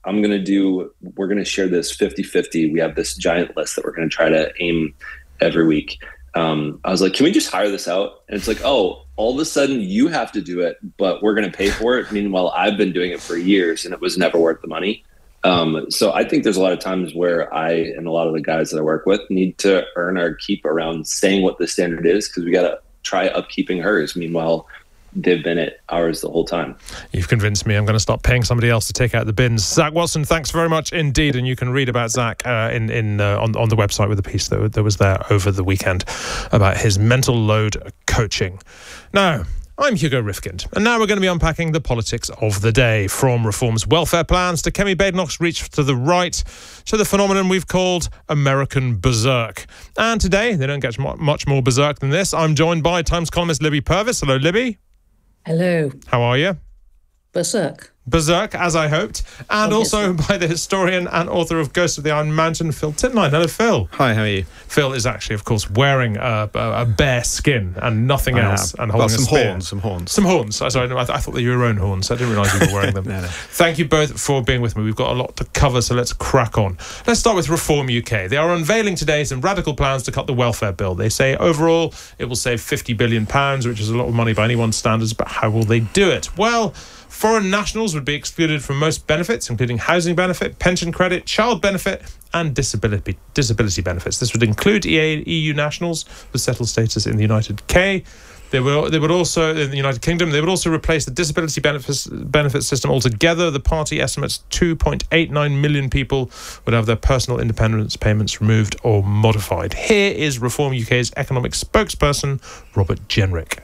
we're going to share this 50-50. We have this giant list that we're going to try to aim every week. I was like, can we just hire this out? And it's like, oh, all of a sudden you have to do it, but we're going to pay for it. Meanwhile, I've been doing it for years and it was never worth the money. So I think there's a lot of times where I and a lot of the guys that I work with need to earn our keep around saying what the standard is, because we got to try upkeeping hers. Meanwhile, they've been at ours the whole time. You've convinced me. I'm going to start paying somebody else to take out the bins. Zach Watson, thanks very much indeed. And you can read about Zach on the website with a piece that was there over the weekend about his mental load coaching. Now, I'm Hugo Rifkind, and now we're going to be unpacking the politics of the day, from Reform's welfare plans to Kemi Badenoch's reach to the right to the phenomenon we've called American berserk. And today, they don't get much more berserk than this. I'm joined by Times columnist Libby Purves. Hello, Libby. Hello. How are you? Berserk, as I hoped. And also by the historian and author of Ghost of the Iron Mountain, Phil Tinline. Hello, Phil. Hi, how are you? Phil is actually, of course, wearing a bare skin and nothing else, and holding a spear. Some horns. Sorry, no, I thought they were your own horns. I didn't realise you were wearing them. No. Thank you both for being with me. We've got a lot to cover, so let's crack on. Let's start with Reform UK. They are unveiling today some radical plans to cut the welfare bill. They say overall it will save £50 billion, which is a lot of money by anyone's standards, but how will they do it? Well, foreign nationals would be excluded from most benefits, including housing benefit, pension credit, child benefit, and disability benefits. This would include EU nationals with settled status in the United Kingdom. They would also, in the United Kingdom, they would also replace the disability benefit system altogether. The party estimates 2.89 million people would have their personal independence payments removed or modified. Here is Reform UK's economic spokesperson, Robert Jenrick.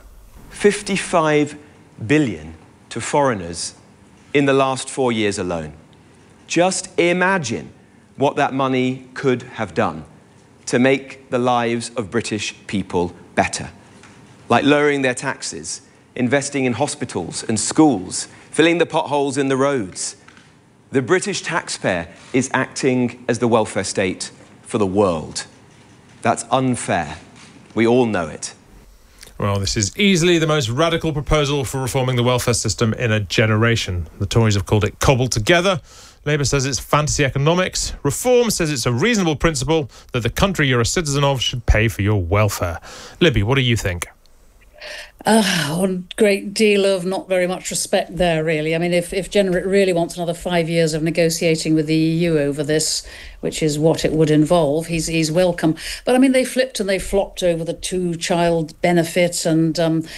55 billion to foreigners in the last 4 years alone. Just imagine what that money could have done to make the lives of British people better. Like lowering their taxes, investing in hospitals and schools, filling the potholes in the roads. The British taxpayer is acting as the welfare state for the world. That's unfair. We all know it. Well, this is easily the most radical proposal for reforming the welfare system in a generation. The Tories have called it cobbled together. Labour says it's fantasy economics. Reform says it's a reasonable principle that the country you're a citizen of should pay for your welfare. Libby, what do you think? A great deal of not very much respect there, really. I mean, if Jenrick really wants another 5 years of negotiating with the EU over this, which is what it would involve, he's welcome. But I mean, they flipped and they flopped over the two-child benefit, and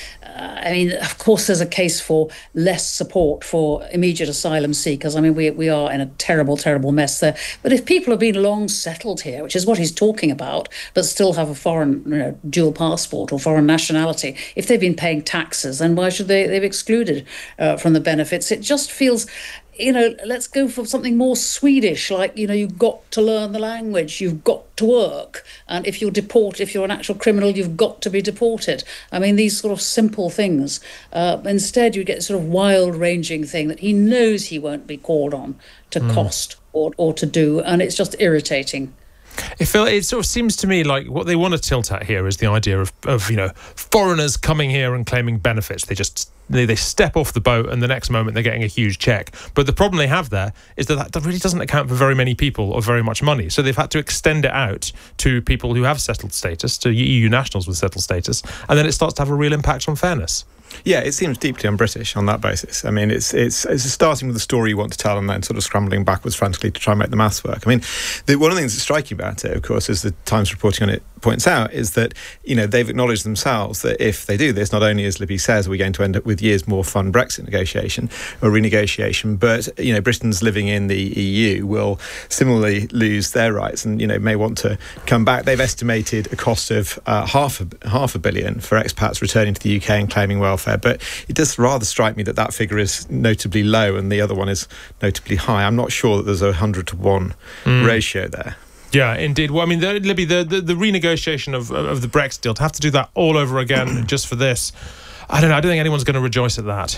I mean, of course, there's a case for less support for immediate asylum seekers. I mean, we are in a terrible, terrible mess there. But if people have been long settled here, which is what he's talking about, but still have a foreign, dual passport or foreign nationality, if they've been paying taxes, then why should they've excluded from the benefits? It just feels, let's go for something more Swedish, like, you've got to learn the language, you've got to work, and if you're an actual criminal, you've got to be deported. I mean, these sort of simple things. Instead, you get sort of wild-ranging thing that he knows he won't be called on to cost or to do, and it's just irritating. It sort of seems to me like what they want to tilt at here is the idea of foreigners coming here and claiming benefits. They step off the boat and the next moment they're getting a huge check. But the problem they have there is that really doesn't account for very many people or very much money. So they've had to extend it out to people who have settled status, to EU nationals with settled status, and then it starts to have a real impact on fairness. Yeah, it seems deeply un-British on that basis. I mean, it's starting with the story you want to tell and then sort of scrambling backwards frantically to try and make the maths work. I mean, one of the things that's striking about it, of course, as the Times reporting on it points out, is that, they've acknowledged themselves that if they do this, not only, as Libby says, are we going to end up with years more fun Brexit negotiation or renegotiation, but, Britain's living in the EU will similarly lose their rights and, may want to come back. They've estimated a cost of half a billion for expats returning to the UK and claiming welfare. But it does rather strike me that figure is notably low and the other one is notably high. I'm not sure that there's a 100 to 1 ratio there. Yeah, indeed. Well, I mean, Libby, the renegotiation of the Brexit deal, to have to do that all over again just for this, I don't know. I don't think anyone's going to rejoice at that.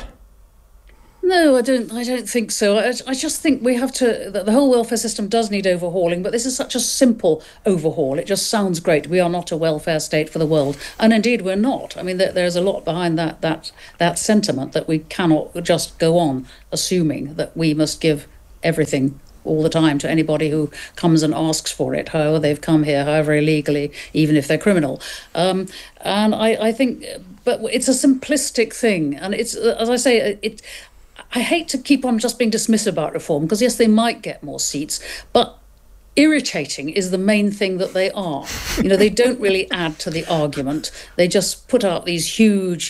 No, I don't think so. I just think we have to, the whole welfare system does need overhauling, but this is such a simple overhaul. It just sounds great. We are not a welfare state for the world. And indeed, we're not. I mean, there's a lot behind that sentiment that we cannot just go on assuming that we must give everything all the time to anybody who comes and asks for it, however they've come here, however illegally, even if they're criminal. And I think, but it's a simplistic thing. And it's, as I say, I hate to keep on just being dismissive about reform, because yes, they might get more seats, but irritating is the main thing that they are. They don't really add to the argument. They just put out these huge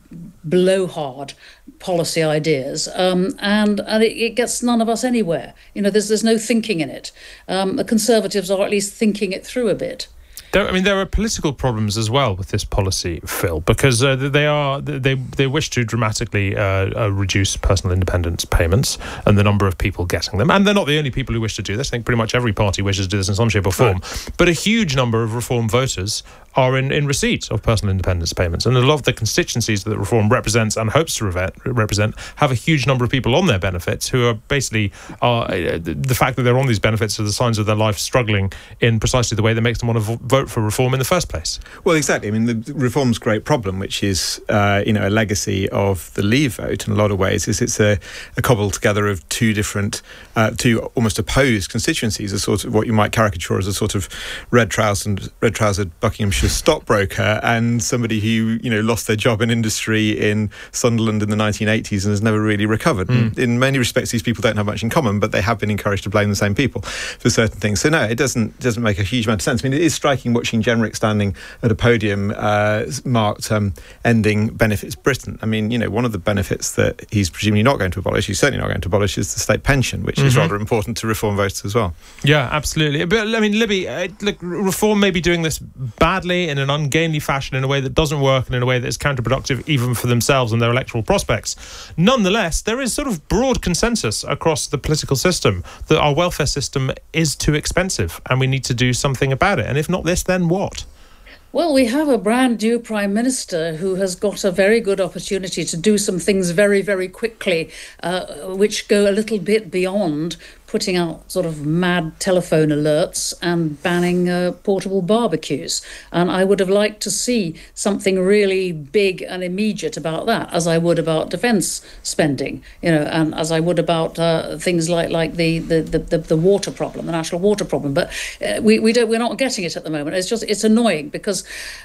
blowhard policy ideas, and it gets none of us anywhere. There's no thinking in it. The Conservatives are at least thinking it through a bit. There are political problems as well with this policy, Phil, because they wish to dramatically reduce personal independence payments and the number of people getting them. And they're not the only people who wish to do this. I think pretty much every party wishes to do this in some shape or form. Right. But a huge number of Reform voters are in receipt of personal independence payments. And a lot of the constituencies that Reform represents and hopes to represent have a huge number of people on their benefits who are basically, the fact that they're on these benefits are the signs of their life struggling in precisely the way that makes them want to vote for Reform in the first place. Well, exactly. I mean, the Reform's great problem, which is, a legacy of the Leave vote in a lot of ways, is it's a cobbled together of two almost opposed constituencies, a sort of what you might caricature as a sort of red-trousered Buckinghamshire stockbroker and somebody who, lost their job in industry in Sunderland in the 1980s and has never really recovered. In many respects, these people don't have much in common, but they have been encouraged to blame the same people for certain things. So no, it doesn't make a huge amount of sense. I mean, it is striking watching Jenrick standing at a podium marked ending Benefits Britain. I mean, one of the benefits that he's presumably not going to abolish, he's certainly not going to abolish, is the state pension, which is rather important to Reform voters as well. Yeah, absolutely. But, I mean, Libby, Reform may be doing this badly in an ungainly fashion, in a way that doesn't work and in a way that is counterproductive even for themselves and their electoral prospects. Nonetheless, there is sort of broad consensus across the political system that our welfare system is too expensive and we need to do something about it. And if not this, then what? Well, we have a brand new Prime Minister who has got a very good opportunity to do some things very, very quickly, which go a little bit beyond putting out sort of mad telephone alerts and banning portable barbecues. And I would have liked to see something really big and immediate about that, as I would about defence spending, and as I would about things like the water problem, the national water problem. But we're not getting it at the moment. It's annoying because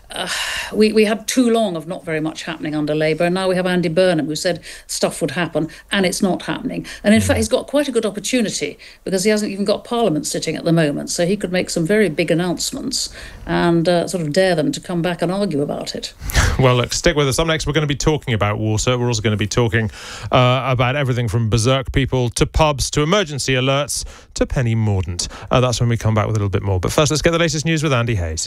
we had too long of not very much happening under Labour, and now we have Andy Burnham who said stuff would happen, and it's not happening. And in fact, he's got quite a good opportunity because he hasn't even got Parliament sitting at the moment, so he could make some very big announcements and sort of dare them to come back and argue about it. Well, look, stick with us. Up next, we're going to be talking about water. We're also going to be talking about everything from berserk people to pubs to emergency alerts to Penny Mordaunt. That's when we come back with a little bit more. But first, let's get the latest news with Andy Hayes.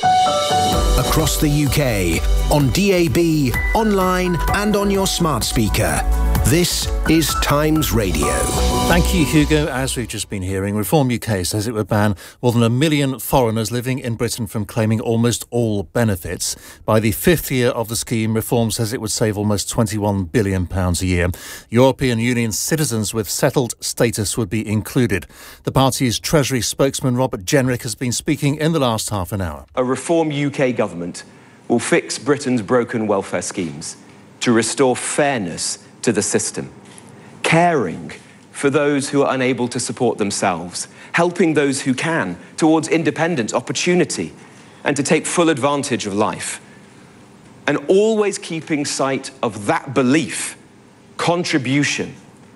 Across the UK, on DAB, online and on your smart speaker. This is Times Radio. Thank you, Hugo. As we've just been hearing, Reform UK says it would ban more than 1 million foreigners living in Britain from claiming almost all benefits. By the 5th year of the scheme, Reform says it would save almost £21 billion a year. European Union citizens with settled status would be included. The party's Treasury spokesman, Robert Jenrick, has been speaking in the last half an hour. A Reform UK government will fix Britain's broken welfare schemes to restore fairness to the system, caring for those who are unable to support themselves, helping those who can towards independence, opportunity, and to take full advantage of life. And always keeping sight of that belief, contribution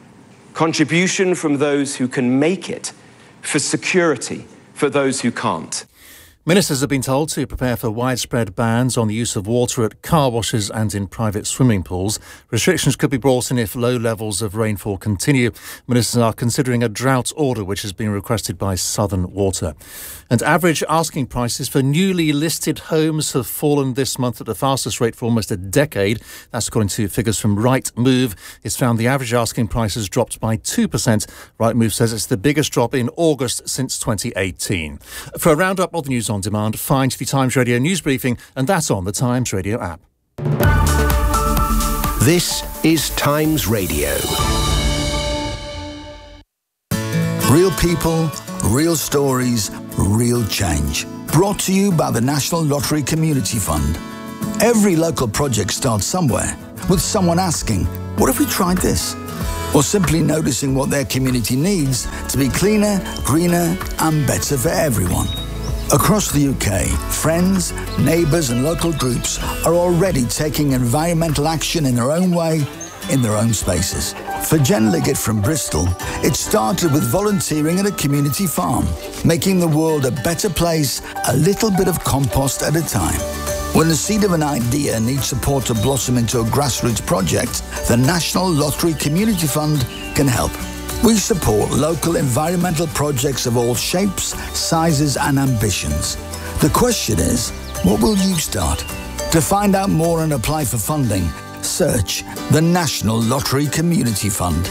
from those who can make it, for security for those who can't. Ministers have been told to prepare for widespread bans on the use of water at car washes and in private swimming pools. Restrictions could be brought in if low levels of rainfall continue. Ministers are considering a drought order, which has been requested by Southern Water. And average asking prices for newly listed homes have fallen this month at the fastest rate for almost a decade. That's according to figures from Rightmove. It's found the average asking price has dropped by 2%. Rightmove says it's the biggest drop in August since 2018. For a roundup of the news on demand, find the Times Radio news briefing, and that's on the Times Radio app. This is Times Radio. Real people, real stories, real change. Brought to you by the National Lottery Community Fund. Every local project starts somewhere, with someone asking, what if we tried this? or simply noticing what their community needs to be cleaner, greener and better for everyone. Across the UK, friends, neighbours and local groups are already taking environmental action in their own way, in their own spaces. For Jen Liggett from Bristol, it started with volunteering at a community farm, making the world a better place, a little bit of compost at a time. When the seed of an idea needs support to blossom into a grassroots project, the National Lottery Community Fund can help. We support local environmental projects of all shapes, sizes and ambitions. The question is, what will you start? To find out more and apply for funding, search the National Lottery Community Fund.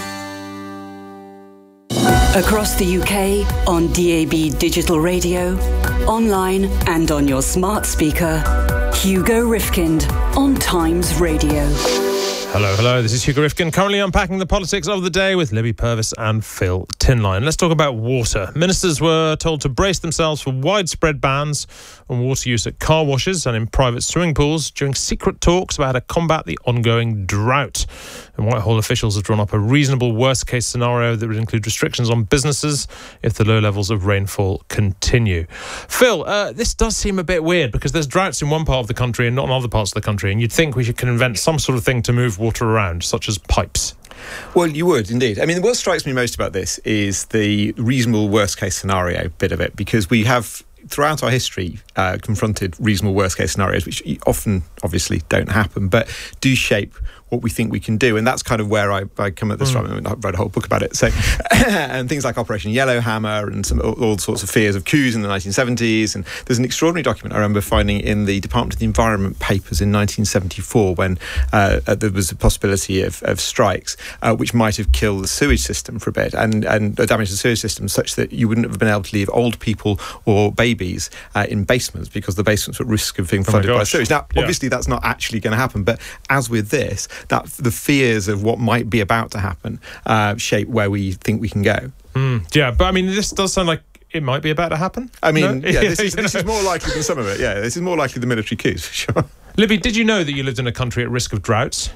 Across the UK, on DAB Digital Radio, online and on your smart speaker, Hugo Rifkind on Times Radio. Hello, this is Hugo Rifkind, currently unpacking the politics of the day with Libby Purvis and Phil Tinline. Let's talk about water. Ministers were told to brace themselves for widespread bans on water use at car washes and in private swimming pools during secret talks about how to combat the ongoing drought. And Whitehall officials have drawn up a reasonable worst-case scenario that would include restrictions on businesses if the low levels of rainfall continue. Phil, this does seem a bit weird because there's droughts in one part of the country and not in other parts of the country, and you'd think we can invent some sort of thing to move water around, such as pipes. Well, you would indeed. I mean, what strikes me most about this is the reasonable worst-case scenario bit of it, because we have, throughout our history, confronted reasonable worst-case scenarios, which often, obviously, don't happen, but do shape what we think we can do. And that's kind of where I come at this from. I mean, I've read a whole book about it. So, and things like Operation Yellowhammer and all sorts of fears of coups in the 1970s. And there's an extraordinary document I remember finding in the Department of the Environment papers in 1974 when there was a possibility of strikes, which might have killed the sewage system for a bit and damaged the sewage system such that you wouldn't have been able to leave old people or babies in basements because the basements were at risk of being flooded by sewage. Now, obviously, that's not actually going to happen. But as with this, that the fears of what might be about to happen shape where we think we can go. Yeah, but I mean, this does sound like it might be about to happen. I mean, yeah, this is more likely than some of it. Yeah, this is more likely than military coups, for sure. Libby, did you know that you lived in a country at risk of droughts?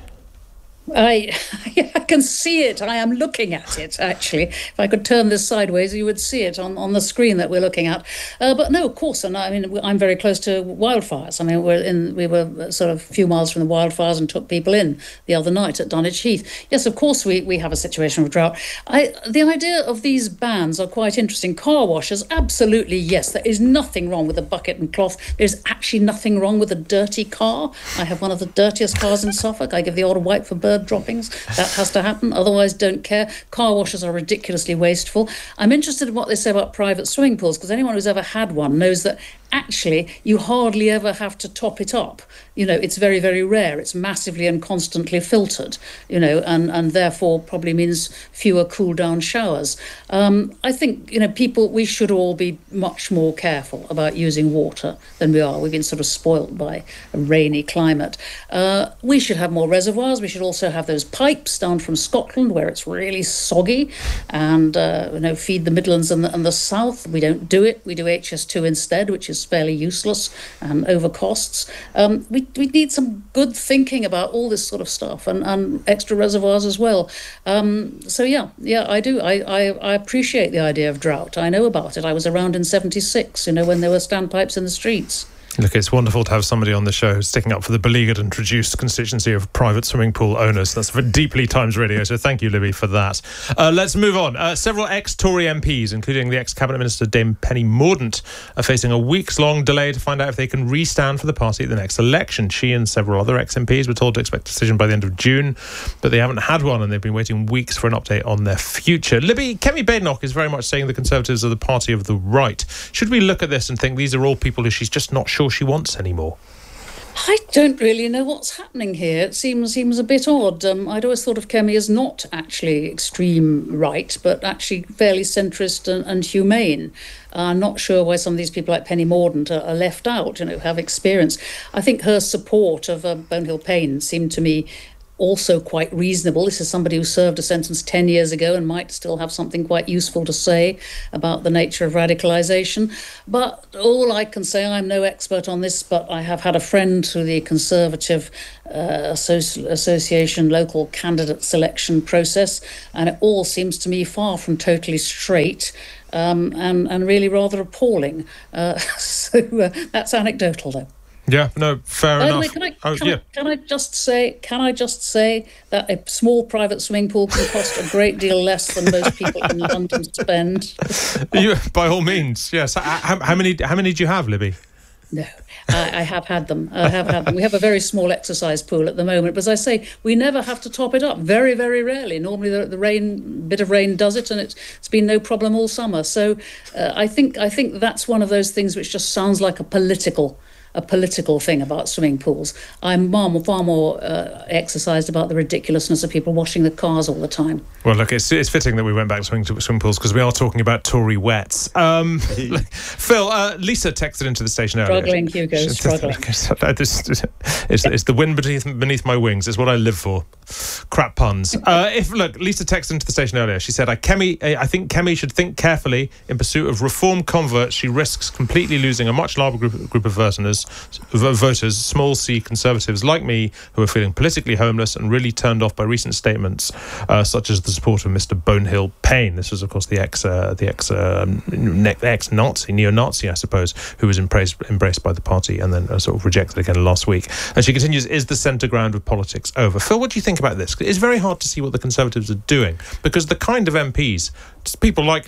I can see it. I am looking at it, actually. If I could turn this sideways, you would see it on the screen that we're looking at. But no, of course, and I mean, I'm very close to wildfires. I mean, we were sort of a few miles from the wildfires and took people in the other night at Dunwich Heath. Yes, of course, we have a situation of drought. The idea of these bans are quite interesting. Car washers, absolutely, yes. There is nothing wrong with a bucket and cloth. There's actually nothing wrong with a dirty car. I have one of the dirtiest cars in Suffolk. I give the odd wipe for bird droppings. That has to happen. Otherwise, don't care. Car washers are ridiculously wasteful. I'm interested in what they say about private swimming pools, because anyone who's ever had one knows that actually you hardly ever have to top it up. You know, it's very, very rare. It's massively and constantly filtered, you know, and therefore probably means fewer cool down showers. I think, you know, we should all be much more careful about using water than we are. We've been sort of spoilt by a rainy climate. We should have more reservoirs. We should also have those pipes down from Scotland where it's really soggy and, you know, feed the Midlands and the South. We don't do it. We do HS2 instead, which is fairly useless and over costs. We need some good thinking about all this sort of stuff and extra reservoirs as well. So yeah, I do. I appreciate the idea of drought. I know about it. I was around in 76, you know, when there were standpipes in the streets. Look, it's wonderful to have somebody on the show who's sticking up for the beleaguered and reduced constituency of private swimming pool owners. That's for deeply Times Radio, so thank you, Libby, for that. Let's move on. Several ex-Tory MPs, including the ex-Cabinet Minister Dame Penny Mordaunt, are facing a weeks-long delay to find out if they can re-stand for the party at the next election. She and several other ex-MPs were told to expect a decision by the end of June, but they haven't had one, and they've been waiting weeks for an update on their future. Libby, Kemi Badenoch is very much saying the Conservatives are the party of the right. Should we look at this and think these are all people who she's just not sure she wants anymore? I don't really know what's happening here. It seems a bit odd. I'd always thought of Kemi as not actually extreme right, but actually fairly centrist and humane. I'm not sure why some of these people like Penny Mordaunt are left out, you know, have experience. I think her support of Bonehill Payne seemed to me also quite reasonable. This is somebody who served a sentence 10 years ago and might still have something quite useful to say about the nature of radicalisation. But all I can say, I'm no expert on this, but I have had a friend through the Conservative Association local candidate selection process, and it all seems to me far from totally straight. And really rather appalling. So that's anecdotal, though. Yeah, no, fair enough. Can I just say that a small private swimming pool can cost a great deal less than most people in London spend? By all means, yes. How many do you have, Libby? No, I have had them. We have a very small exercise pool at the moment, but as I say, we never have to top it up. Very, very rarely. Normally, the bit of rain does it, and it's been no problem all summer. So, I think that's one of those things which just sounds like a political thing about swimming pools. I'm far more exercised about the ridiculousness of people washing the cars all the time. Well, look, it's fitting that we went back to swimming pools because we are talking about Tory wets. Phil, Lisa texted into the station earlier. Struggling, Hugo, struggling. It's the wind beneath my wings. It's what I live for. Crap puns. Lisa texted into the station earlier. She said, I think Kemi should think carefully in pursuit of reform converts. She risks completely losing a much larger group of voters, small c Conservatives like me, who are feeling politically homeless and really turned off by recent statements such as the support of Mr. Bonehill Payne. This was, of course, the ex-Nazi, neo-Nazi, I suppose, who was embraced by the party and then sort of rejected again last week. And she continues, is the centre ground of politics over? Phil, what do you think about this? It's very hard to see what the Conservatives are doing because the kind of MPs, people like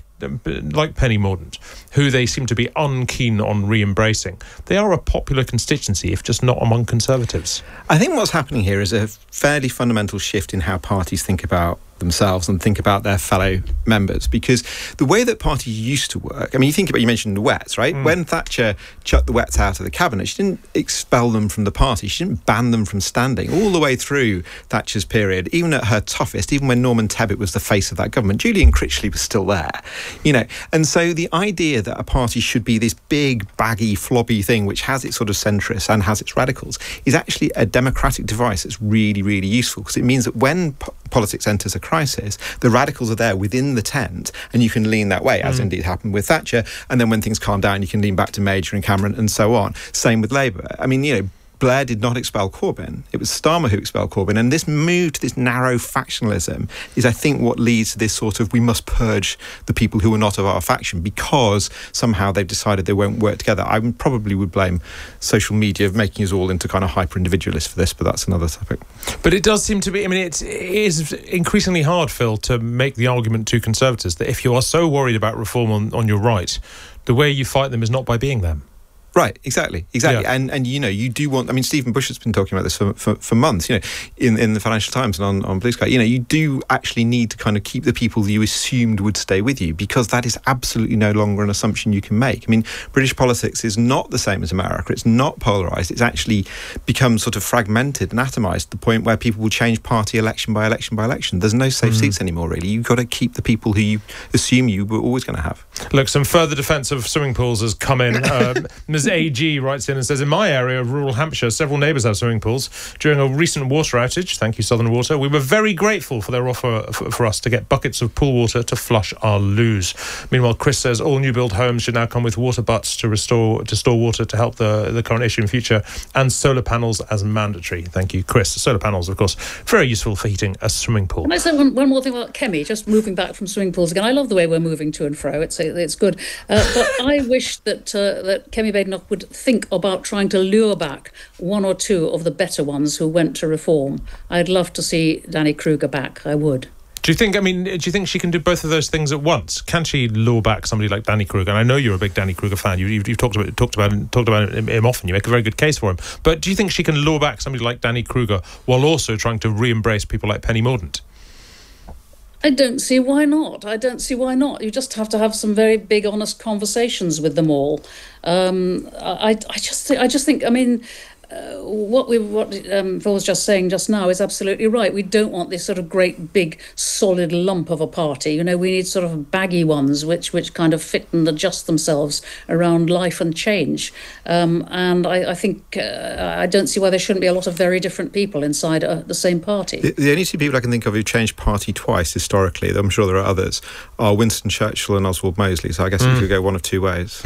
Penny Mordaunt, who they seem to be unkeen on re-embracing, they are a popular constituency, if just not among Conservatives. I think what's happening here is a fairly fundamental shift in how parties think about themselves and think about their fellow members, because the way that parties used to work, I mean, you mentioned the Wets, right? When Thatcher chucked the Wets out of the cabinet, she didn't expel them from the party, she didn't ban them from standing all the way through Thatcher's period. Even at her toughest, even when Norman Tebbit was the face of that government, Julian Critchley was still there, and so the idea that a party should be this big, baggy, flobby thing which has its sort of centrists and has its radicals is actually a democratic device that's really, really useful, because it means that when politics enters a crisis, the radicals are there within the tent and you can lean that way, as indeed happened with Thatcher, and then when things calm down you can lean back to Major and Cameron and so on. Same with Labour. I mean, Blair did not expel Corbyn. It was Starmer who expelled Corbyn, and this move to this narrow factionalism is, I think, what leads to this sort of, we must purge the people who are not of our faction because somehow they've decided they won't work together. I probably would blame social media of making us all into kind of hyper-individualists for this, but that's another topic. But it does seem to be, I mean, it is increasingly hard, Phil, to make the argument to Conservatives that if you are so worried about reform on your right, the way you fight them is not by being them. Right, exactly. Yeah. And you do want, I mean, Stephen Bush has been talking about this for months, in the Financial Times and on Blue Sky. You do actually need to kind of keep the people you assumed would stay with you, because that is absolutely no longer an assumption you can make. I mean, British politics is not the same as America. It's not polarised. It's actually become sort of fragmented and atomised to the point where people will change party election by election by election. There's no safe seats anymore, really. You've got to keep the people who you assume you were always going to have. Look, some further defence of swimming pools has come in. Ms. AG writes in and says, in my area of rural Hampshire, several neighbours have swimming pools. During a recent water outage, thank you Southern Water, we were very grateful for their offer for us to get buckets of pool water to flush our loos. Meanwhile, Chris says all new build homes should now come with water butts to store water to help the current issue in future, and solar panels as mandatory. Thank you, Chris. Solar panels, of course, very useful for heating a swimming pool. Can I say one more thing about Kemi, just moving back from swimming pools again? I love the way we're moving to and fro. It's good. But I wish that Kemi Badenoch would think about trying to lure back one or two of the better ones who went to reform. I'd love to see Danny Kruger back. I would. Do you think she can do both of those things at once? Can she lure back somebody like Danny Kruger? And I know you're a big Danny Kruger fan. You've talked about him often. You make a very good case for him. But do you think she can lure back somebody like Danny Kruger while also trying to re-embrace people like Penny Mordaunt? I don't see why not. You just have to have some very big, honest conversations with them all. I just think. I mean, what Phil was just saying just now is absolutely right. We don't want this sort of great big solid lump of a party. We need sort of baggy ones which kind of fit and adjust themselves around life and change. And I think I don't see why there shouldn't be a lot of very different people inside the same party. The only two people I can think of who've changed party twice historically, though I'm sure there are others, are Winston Churchill and Oswald Mosley. So I guess you could go one of two ways.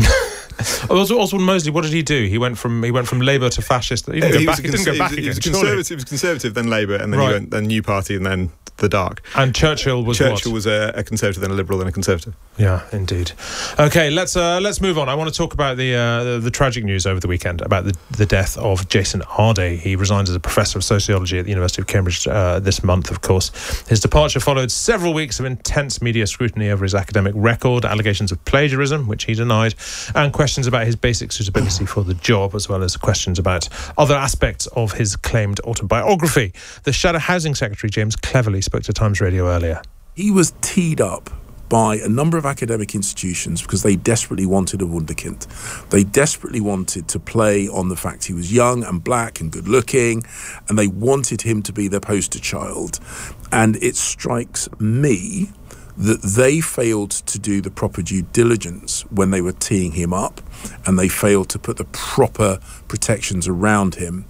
Oswald Mosley, what did he do? He went from Labour to fascist. He didn't go back again. He was Conservative, then Labour, and then he went then New Party, and then the Dark. And Churchill was a Conservative, then a Liberal, then a Conservative. Yeah, indeed. Okay, let's move on. I want to talk about the tragic news over the weekend about the death of Jason Arday. He resigned as a professor of sociology at the University of Cambridge this month, of course. His departure followed several weeks of intense media scrutiny over his academic record, allegations of plagiarism, which he denied, and questions about his basic suitability for the job, as well as questions about other aspects of his claimed autobiography. The Shadow Housing Secretary, James Cleverly, spoke to Times Radio earlier. He was teed up by a number of academic institutions because they desperately wanted a wunderkind. They desperately wanted to play on the fact he was young and black and good looking, and they wanted him to be their poster child. And it strikes me that they failed to do the proper due diligence when they were teeing him up, and they failed to put the proper protections around him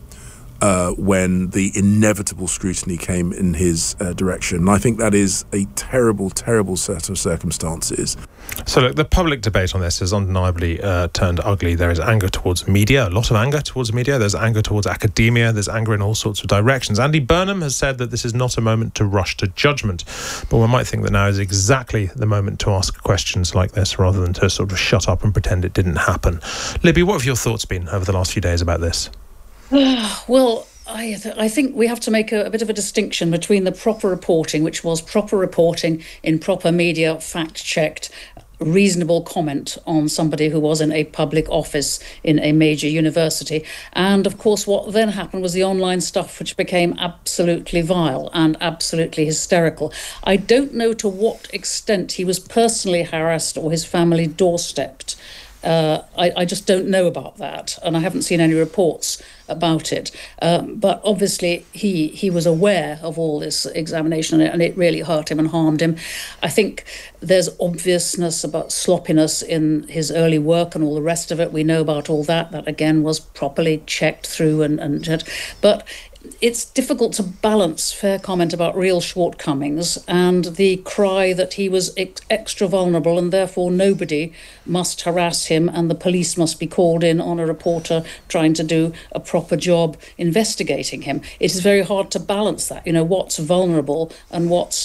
when the inevitable scrutiny came in his direction. And I think that is a terrible, terrible set of circumstances. So look, the public debate on this has undeniably turned ugly. There is anger towards media, a lot of anger towards media. There's anger towards academia. There's anger in all sorts of directions. Andy Burnham has said that this is not a moment to rush to judgment. But one might think that now is exactly the moment to ask questions like this rather than to sort of shut up and pretend it didn't happen. Libby, what have your thoughts been over the last few days about this? Well, I think we have to make a bit of a distinction between the proper reporting, which was proper reporting in proper media, fact-checked, reasonable comment on somebody who was in a public office in a major university. And of course, what then happened was the online stuff, which became absolutely vile and absolutely hysterical. I don't know to what extent he was personally harassed or his family doorstepped. I just don't know about that, and I haven't seen any reports about it. But obviously, he was aware of all this examination, and it really hurt him and harmed him. I think there's obviousness about sloppiness in his early work and all the rest of it. We know about all that. That again was properly checked through but it's difficult to balance fair comment about real shortcomings and the cry that he was extra vulnerable and therefore nobody must harass him and the police must be called in on a reporter trying to do a proper job investigating him. It is very hard to balance that, what's vulnerable and what's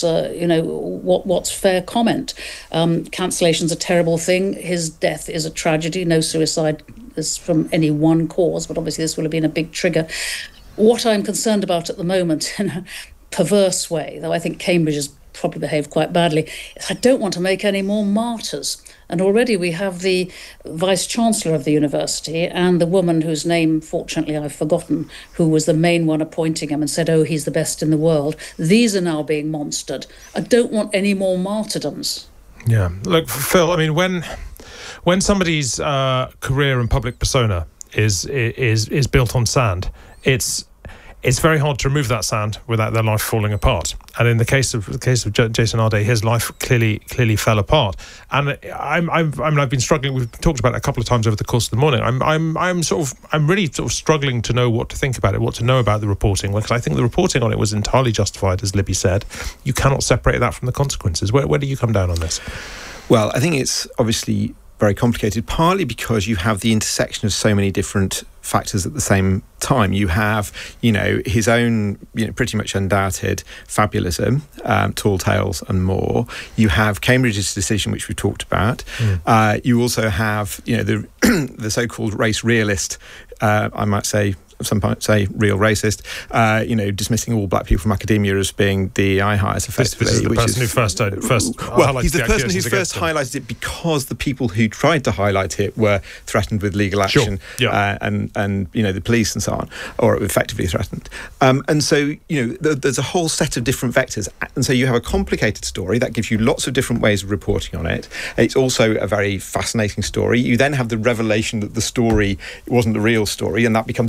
fair comment. Cancellation's a terrible thing. His death is a tragedy. No suicide is from any one cause, but obviously this will have been a big trigger. What I'm concerned about at the moment, in a perverse way, though I think Cambridge has probably behaved quite badly, is I don't want to make any more martyrs. And already we have the Vice-Chancellor of the university and the woman whose name, fortunately, I've forgotten, who was the main one appointing him and said, oh, he's the best in the world. These are now being monstered. I don't want any more martyrdoms. Yeah. Look, Phil, I mean, when somebody's career and public persona is built on sand, it's very hard to remove that sand without their life falling apart. And in the case of Jason Arday, his life clearly fell apart. And I've been struggling. We've talked about it a couple of times over the course of the morning. I'm really sort of struggling to know what to think about it, what to know about the reporting, because I think the reporting on it was entirely justified, as Libby said. You cannot separate that from the consequences. Where do you come down on this? Well, I think it's obviously very complicated, partly because you have the intersection of so many different factors at the same time. You have, his own, pretty much undoubted fabulism, tall tales and more. You have Cambridge's decision, which we talked about. You also have, the so-called race realist, I might say, some might say real racist, dismissing all black people from academia as being DEI hires effectively. This is the person who first well, he's the person who first highlighted it because the people who tried to highlight it were threatened with legal action, sure. Yeah. And the police and so on, or effectively threatened. And so, there's a whole set of different vectors. And so you have a complicated story that gives you lots of different ways of reporting on it. It's also a very fascinating story. You then have the revelation that the story wasn't the real story, and that becomes its own story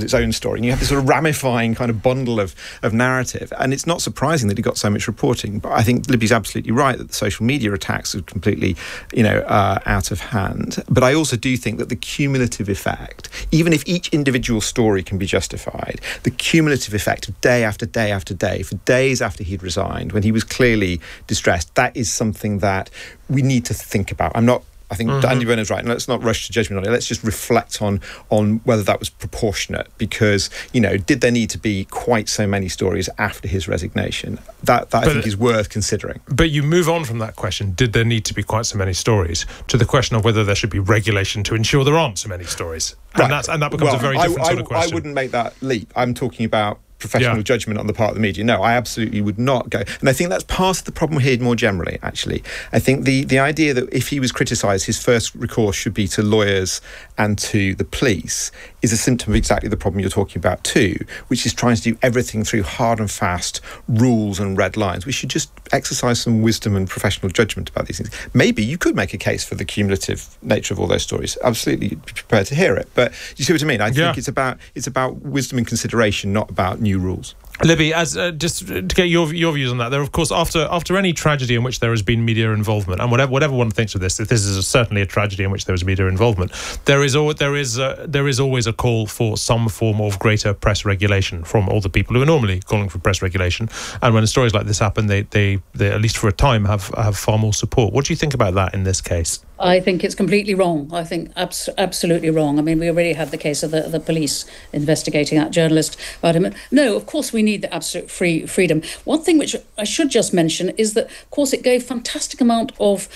story, and you have this sort of ramifying kind of bundle of narrative. And it's not surprising that he got so much reporting. But I think Libby's absolutely right that the social media attacks are completely, out of hand. But I also do think that the cumulative effect, even if each individual story can be justified, the cumulative effect of day after day after day, for days after he'd resigned, when he was clearly distressed, that is something that we need to think about. I think Andy Burnham's right, and let's not rush to judgment on it. Let's just reflect on whether that was proportionate, because, did there need to be quite so many stories after his resignation? That I think is worth considering. But you move on from that question, did there need to be quite so many stories, to the question of whether there should be regulation to ensure there aren't so many stories. And, right. that becomes a very different sort of question. I wouldn't make that leap. I'm talking about professional judgment on the part of the media. No, I absolutely would not go. And I think that's part of the problem here more generally, actually. I think the idea that if he was criticised, his first recourse should be to lawyers and to the police is a symptom of exactly the problem you're talking about too, which is trying to do everything through hard and fast rules and red lines. We should just exercise some wisdom and professional judgment about these things. Maybe you could make a case for the cumulative nature of all those stories. Absolutely be prepared to hear it. But you see what I mean? I think it's about wisdom and consideration, not about new rules. Libby, as just to get your views on that, there, of course, after any tragedy in which there has been media involvement, and whatever one thinks of this, if this is certainly a tragedy in which there was media involvement, there is always a call for some form of greater press regulation from all the people who are normally calling for press regulation. And when stories like this happen, they at least for a time have far more support. What do you think about that in this case? I think it's completely wrong. I think absolutely wrong. I mean, we already had the case of the police investigating that journalist about him. No, of course we need the absolute freedom. One thing which I should just mention is that, of course, it gave fantastic amount of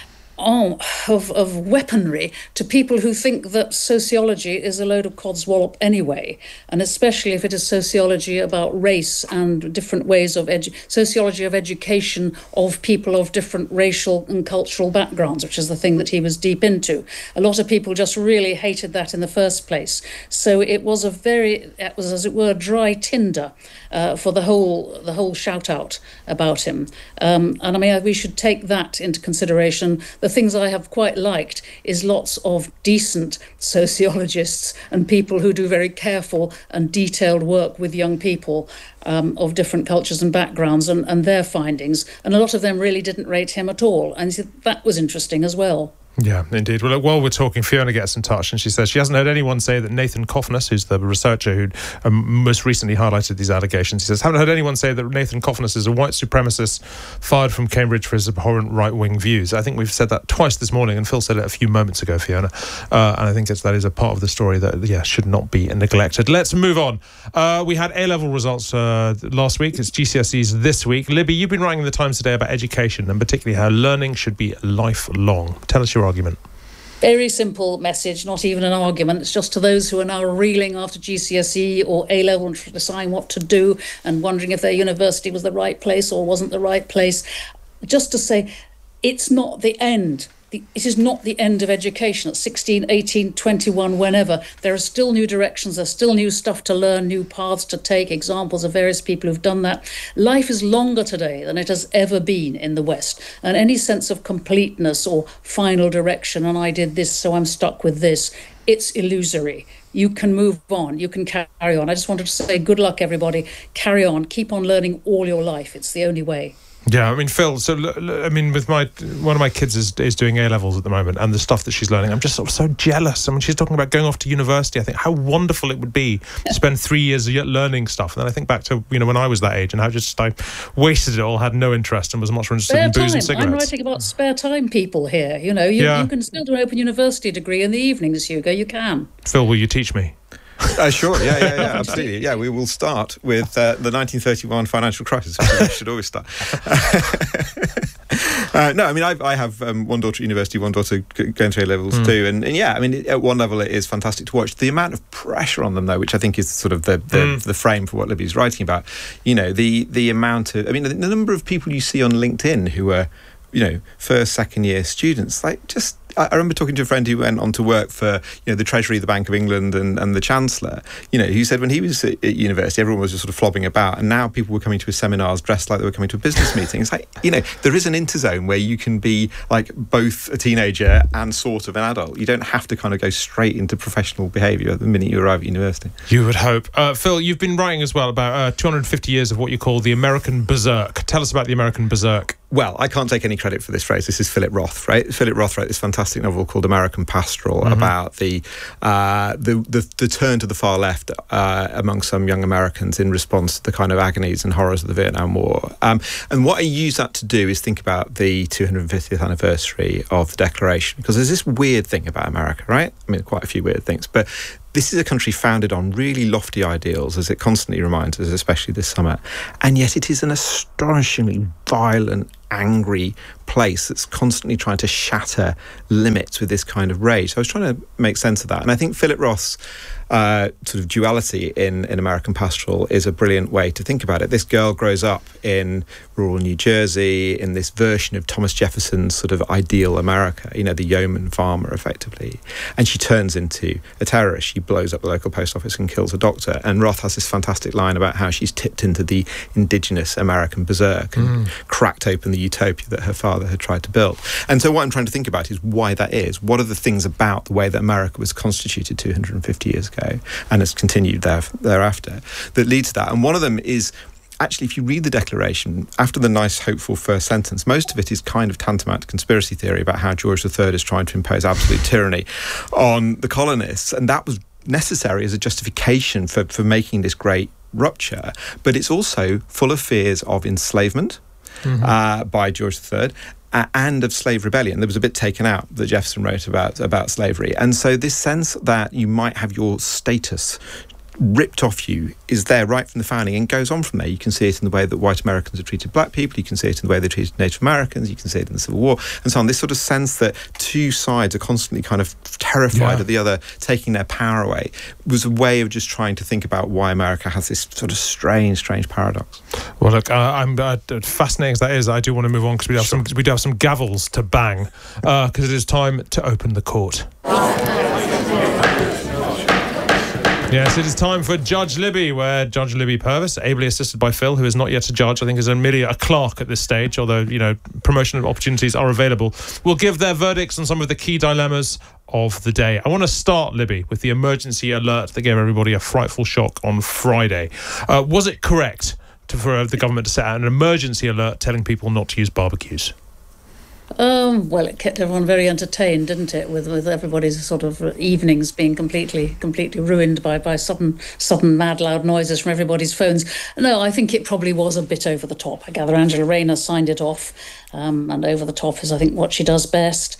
weaponry to people who think that sociology is a load of codswallop anyway, and especially if it is sociology about race and different ways of sociology of education of people of different racial and cultural backgrounds, which is the thing that he was deep into. A lot of people just really hated that in the first place. So it was as it were, dry tinder for the whole shout out about him. And I mean, we should take that into consideration. The things I have quite liked is lots of decent sociologists and people who do very careful and detailed work with young people of different cultures and backgrounds and their findings. And a lot of them really didn't rate him at all. And that was interesting as well. Yeah, indeed. Well, while we're talking, Fiona gets in touch and she says she hasn't heard anyone say that Nathan Coffness, who's the researcher who most recently highlighted these allegations, he says, haven't heard anyone say that Nathan Coffness is a white supremacist fired from Cambridge for his abhorrent right-wing views. I think we've said that twice this morning, and Phil said it a few moments ago, Fiona. And I think that is a part of the story that, should not be neglected. Let's move on. We had A-level results last week. It's GCSEs this week. Libby, you've been writing in the Times today about education and particularly how learning should be lifelong. Tell us your argument. Very simple message, not even an argument. It's just to those who are now reeling after GCSE or A-level and deciding what to do and wondering if their university was the right place or wasn't the right place. Just to say, it's not the end. It is not the end of education at 16, 18, 21, whenever. There are still new directions, there's still new stuff to learn, new paths to take, examples of various people who've done that. Life is longer today than it has ever been in the West. And any sense of completeness or final direction, and I did this, so I'm stuck with this, it's illusory. You can move on, you can carry on. I just wanted to say good luck, everybody. Carry on, keep on learning all your life. It's the only way. Yeah, I mean, Phil, so, I mean, with one of my kids is doing A-levels at the moment, and the stuff that she's learning, I'm just sort of so jealous. I mean, she's talking about going off to university. I think how wonderful it would be to spend 3 years learning stuff. And then I think back to, when I was that age and how just I wasted it all, had no interest and was much more interested in booze and cigarettes. I'm writing about spare time people here, you can still do an open university degree in the evenings, Hugo, you can. Phil, will you teach me? Sure, yeah, absolutely. Yeah, we will start with the 1931 financial crisis, which we should always start. No, I mean, I have one daughter at university, one daughter going through A-levels too, and yeah, I mean, at one level it is fantastic to watch. The amount of pressure on them, though, which I think is sort of the frame for what Libby's writing about, the amount of, I mean, the number of people you see on LinkedIn who are, first, second year students, like, just I remember talking to a friend who went on to work for, the Treasury, the Bank of England and the Chancellor, who said when he was at university, everyone was just sort of flobbing about, and now people were coming to his seminars dressed like they were coming to a business meeting. It's like, there is an interzone where you can be like both a teenager and sort of an adult. You don't have to kind of go straight into professional behaviour the minute you arrive at university. You would hope. Phil, you've been writing as well about 250 years of what you call the American Berserk. Tell us about the American Berserk. Well, I can't take any credit for this phrase. This is Philip Roth, right? Philip Roth wrote this fantastic novel called American Pastoral about the turn to the far left among some young Americans in response to the kind of agonies and horrors of the Vietnam War. And what I use that to do is think about the 250th anniversary of the Declaration, because there's this weird thing about America, right? I mean, quite a few weird things, but this is a country founded on really lofty ideals, as it constantly reminds us, especially this summer. And yet it is an astonishingly violent, angry place that's constantly trying to shatter limits with this kind of rage. So I was trying to make sense of that. And I think Philip Roth's sort of duality in American Pastoral is a brilliant way to think about it. This girl grows up in rural New Jersey in this version of Thomas Jefferson's sort of ideal America, the yeoman farmer, effectively. And she turns into a terrorist. She blows up the local post office and kills a doctor. And Roth has this fantastic line about how she's tipped into the indigenous American berserk and cracked open the utopia that her father had tried to build. And so what I'm trying to think about is why that is. What are the things about the way that America was constituted 250 years ago and has continued thereafter that lead to that? And one of them is, actually, if you read the Declaration, after the nice, hopeful first sentence, most of it is kind of tantamount to conspiracy theory about how George III is trying to impose absolute tyranny on the colonists. And that was necessary as a justification for making this great rupture. But it's also full of fears of enslavement by George III. And of slave rebellion. There was a bit taken out that Jefferson wrote about slavery. And so this sense that you might have your status ripped off you is there right from the founding and goes on from there. You can see it in the way that white Americans have treated black people. You can see it in the way they treated Native Americans. You can see it in the Civil War and so on. This sort of sense that two sides are constantly kind of terrified of the other taking their power away was a way of just trying to think about why America has this sort of strange paradox. Well, look, I'm fascinating as that is. I do want to move on because we do have some gavels to bang because it is time to open the court. Yes, it is time for Judge Libby, where Judge Libby Purvis, ably assisted by Phil, who is not yet a judge, I think is merely a clerk at this stage, although, promotion opportunities are available, will give their verdicts on some of the key dilemmas of the day. I want to start, Libby, with the emergency alert that gave everybody a frightful shock on Friday. Was it correct for the government to set out an emergency alert telling people not to use barbecues? Well, it kept everyone very entertained, didn't it? With everybody's sort of evenings being completely ruined by sudden mad loud noises from everybody's phones. No, I think it probably was a bit over the top. I gather Angela Rayner signed it off, and over the top is, I think, what she does best.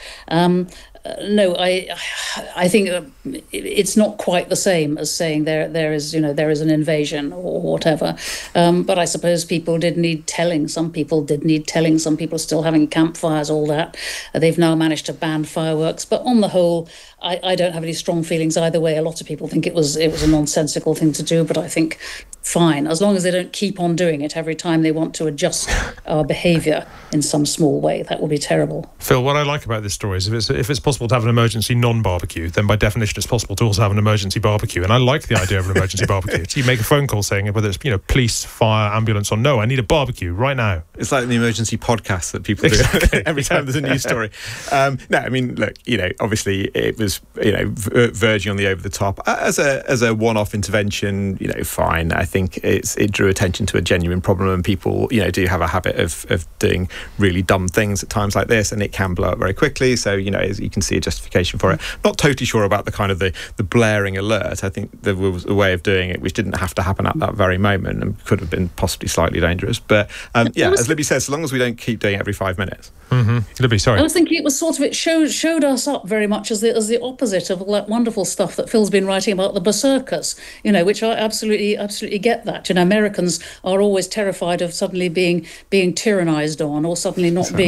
No, I think it's not quite the same as saying there is an invasion or whatever. But I suppose people did need telling. Some people did need telling. Some people are still having campfires, all that. They've now managed to ban fireworks. But on the whole, I don't have any strong feelings either way. A lot of people think it was a nonsensical thing to do, but I think fine, as long as they don't keep on doing it every time they want to adjust our behaviour in some small way. That will be terrible. Phil, what I like about this story is if it's possible to have an emergency non-barbecue, then by definition it's possible to also have an emergency barbecue. And I like the idea of an emergency barbecue. So you make a phone call saying whether it's police, fire, ambulance, or no, I need a barbecue right now. It's like the emergency podcast that people do every time there's a news story. No, I mean, look, obviously it was verging on the over the top as a one-off intervention. Fine. I think it drew attention to a genuine problem, and people do have a habit of doing really dumb things at times like this, and it can blow up very quickly. So as you can see a justification for it. Not totally sure about the kind of the blaring alert. I think there was a way of doing it which didn't have to happen at that very moment and could have been possibly slightly dangerous. But as Libby says, as long as we don't keep doing it every 5 minutes. Libby, sorry. I was thinking it was sort of, it showed us up very much as the opposite of all that wonderful stuff that Phil's been writing about the berserkers, which I absolutely get that. Americans are always terrified of suddenly being tyrannized on, or suddenly not being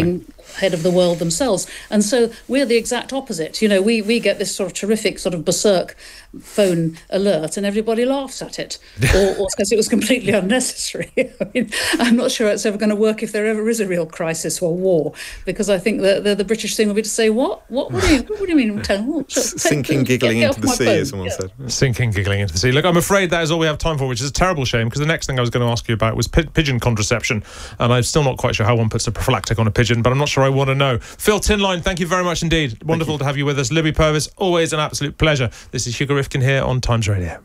head of the world themselves. And so we're the exact opposite. You know, we get this sort of terrific sort of berserk phone alert and everybody laughs at it, or because it was completely unnecessary. I mean, I'm not sure it's ever going to work if there ever is a real crisis or war, because I think the British thing will be to say, what do you mean? Sinking, giggling into the sea, as someone said. Sinking, giggling into the sea. Look, I'm afraid that is all we have time for, which is a terrible shame, because the next thing I was going to ask you about was pigeon contraception, and I'm still not quite sure how one puts a prophylactic on a pigeon, but I'm not sure I want to know. Phil Tinline, thank you very much indeed. Wonderful to have you with us. Libby Purves, always an absolute pleasure. This is Hugo Rifkin here on Times Radio.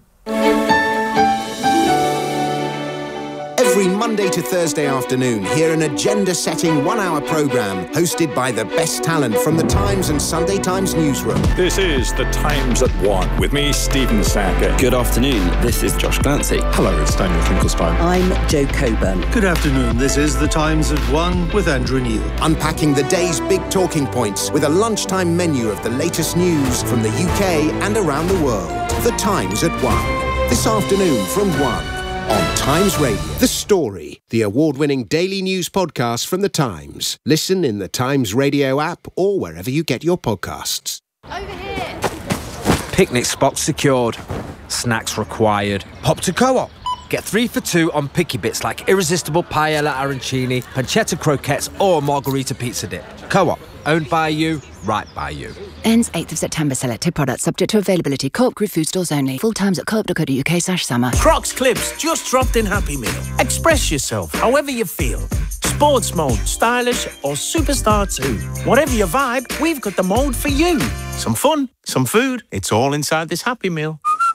Every Monday to Thursday afternoon, hear an agenda-setting 1-hour programme hosted by the best talent from the Times and Sunday Times newsroom. This is The Times at 1 with me, Stephen Sacker. Good afternoon, this is Josh Glancy. Hello, it's Daniel Finkelstein. I'm Jo Coburn. Good afternoon, this is The Times at 1 with Andrew Neil. Unpacking the day's big talking points with a lunchtime menu of the latest news from the UK and around the world. The Times at 1. This afternoon from 1. On Times Radio. The Story, the award-winning daily news podcast from The Times. Listen in the Times Radio app or wherever you get your podcasts. Over here. Picnic spots secured. Snacks required. Hop to Co-op. Get 3 for 2 on picky bits like irresistible paella arancini, pancetta croquettes or margarita pizza dip. Co-op. Owned by you, right by you. Ends 8th of September. Selected products subject to availability. Co-op Group food stores only. Full times at co-op.co.uk/summer. Crocs Clips just dropped in Happy Meal. Express yourself however you feel. Sports mode, stylish or superstar too. Whatever your vibe, we've got the mode for you. Some fun, some food. It's all inside this Happy Meal.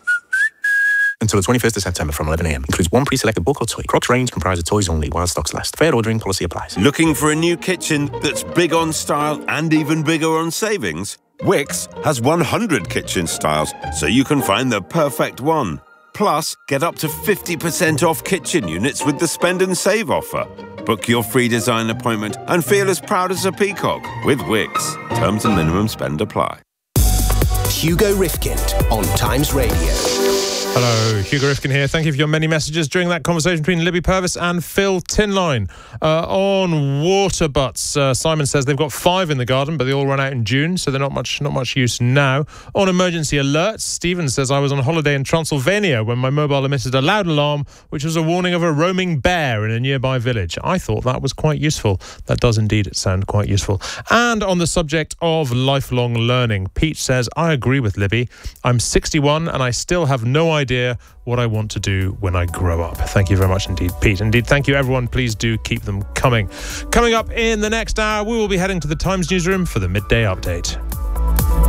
Until the 21st of September from 11 a.m. Includes one pre-selected book or toy. Crocs range comprised of toys only while stocks last. Fair ordering policy applies. Looking for a new kitchen that's big on style and even bigger on savings? Wickes has 100 kitchen styles, so you can find the perfect one. Plus, get up to 50% off kitchen units with the Spend and Save offer. Book your free design appointment and feel as proud as a peacock with Wickes. Terms and minimum spend apply. Hugo Rifkin on Times Radio. Hello, Hugo Rifkin here. Thank you for your many messages during that conversation between Libby Purves and Phil Tinline. On water butts, Simon says they've got 5 in the garden, but they all run out in June, so they're not much use now. On emergency alerts, Stephen says, I was on holiday in Transylvania when my mobile emitted a loud alarm, which was a warning of a roaming bear in a nearby village. I thought that was quite useful. That does indeed sound quite useful. And on the subject of lifelong learning, Pete says, I agree with Libby. I'm 61 and I still have no idea what I want to do when I grow up. Thank you very much indeed, Pete. Indeed, thank you everyone. Please do keep them coming. Coming up in the next hour, we will be heading to the Times newsroom for the midday update.